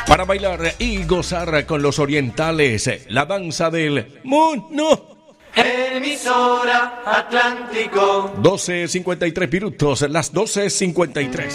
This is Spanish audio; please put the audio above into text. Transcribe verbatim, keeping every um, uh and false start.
Para bailar y gozar con los orientales, la danza del mono. Emisora Atlántico. doce cincuenta y tres minutos, las doce cincuenta y tres.